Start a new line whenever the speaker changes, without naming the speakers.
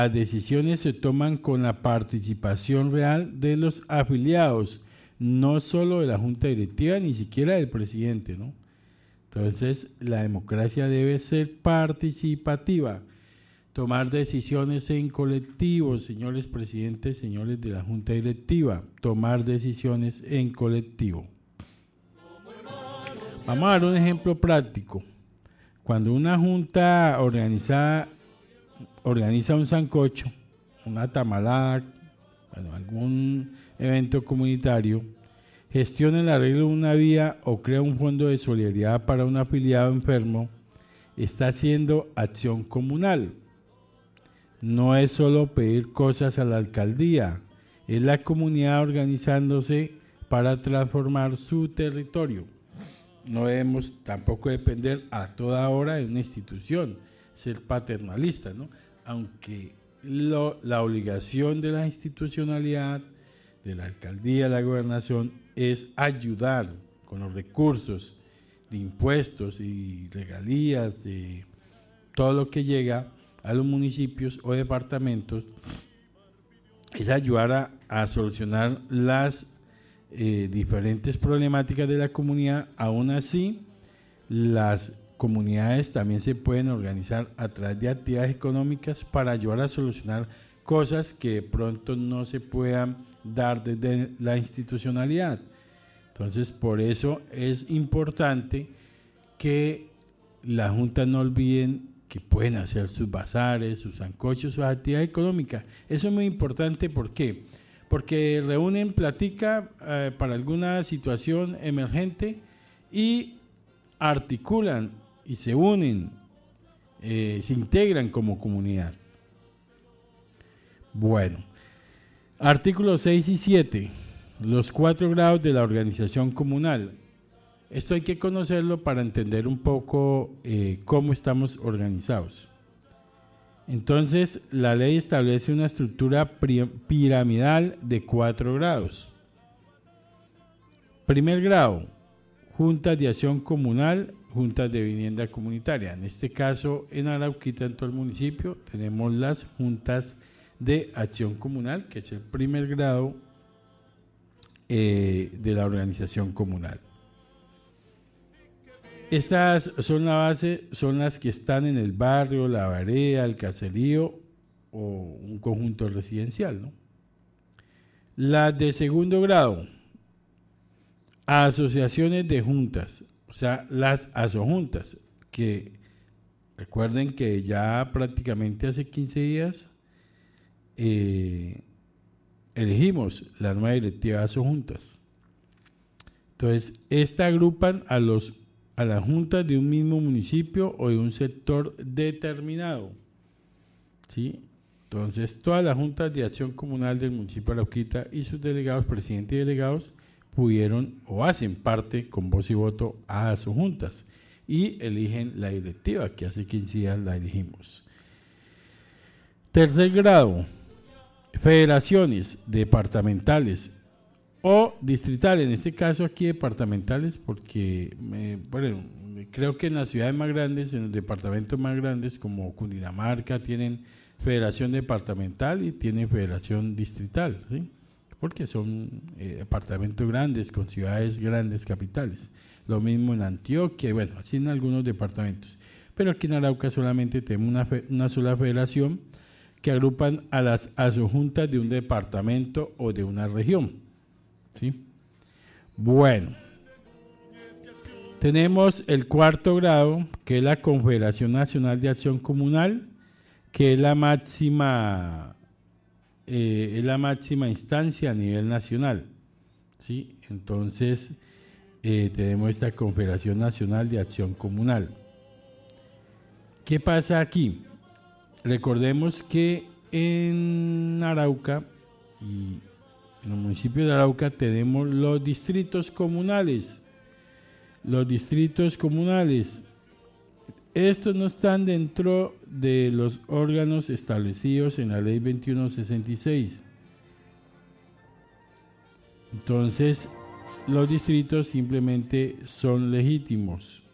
Las decisiones se toman con la participación real de los afiliados, no solo de la junta directiva, ni siquiera del presidente, ¿no? Entonces, la democracia debe ser participativa, tomar decisiones en colectivo, señores presidentes, señores de la junta directiva, tomar decisiones en colectivo. Vamos a dar un ejemplo práctico. Cuando una junta organiza un sancocho, una tamalada, bueno, algún evento comunitario, gestiona el arreglo de una vía o crea un fondo de solidaridad para un afiliado enfermo, está haciendo acción comunal. No es solo pedir cosas a la alcaldía, es la comunidad organizándose para transformar su territorio. No debemos tampoco depender a toda hora de una institución, ser paternalistas, ¿no? Aunque la obligación de la institucionalidad, de la alcaldía, de la gobernación, es ayudar con los recursos de impuestos y regalías, de todo lo que llega a los municipios o departamentos, es ayudar a solucionar las diferentes problemáticas de la comunidad. Aún así, las comunidades también se pueden organizar a través de actividades económicas para ayudar a solucionar cosas que de pronto no se puedan dar desde la institucionalidad. Entonces, por eso es importante que las juntas no olviden que pueden hacer sus bazares, sus sancochos, sus actividades económicas. Eso es muy importante. ¿Por qué? Porque reúnen platica para alguna situación emergente y articulan y se unen, se integran como comunidad. Bueno, artículos 6 y 7, los 4 grados de la organización comunal. Esto hay que conocerlo para entender un poco cómo estamos organizados. Entonces, la ley establece una estructura piramidal de 4 grados. Primer grado, juntas de acción comunal, juntas de vivienda comunitaria. En este caso, en Arauquita, en todo el municipio, tenemos las juntas de acción comunal, que es el primer grado de la organización comunal. Estas son la base, son las que están en el barrio, la vereda, el caserío o un conjunto residencial, ¿no? Las de segundo grado, asociaciones de juntas, o sea, las asojuntas, que recuerden que ya prácticamente hace 15 días elegimos la nueva directiva de asojuntas. Entonces, esta agrupan a las juntas de un mismo municipio o de un sector determinado, ¿sí? Entonces, todas las juntas de acción comunal del municipio de Arauquita y sus delegados, presidentes y delegados, pudieron o hacen parte con voz y voto a sus juntas y eligen la directiva, que hace 15 días la elegimos. Tercer grado, federaciones departamentales o distritales, en este caso aquí departamentales, porque creo que en las ciudades más grandes, en los departamentos más grandes como Cundinamarca, tienen federación departamental y tienen federación distrital, ¿sí? Porque son departamentos grandes con ciudades grandes, capitales. Lo mismo en Antioquia, bueno, así en algunos departamentos. Pero aquí en Arauca solamente tenemos una sola federación que agrupan a las asojuntas de un departamento o de una región, ¿sí? Bueno, tenemos el cuarto grado, que es la Confederación Nacional de Acción Comunal, que es la máxima instancia a nivel nacional, ¿sí? Entonces, tenemos esta Confederación Nacional de Acción Comunal. ¿Qué pasa aquí? Recordemos que en Arauca y en el municipio de Arauca tenemos los distritos comunales. Los distritos comunales, estos no están dentro de los órganos establecidos en la ley 2166. Entonces, los distritos simplemente son legítimos.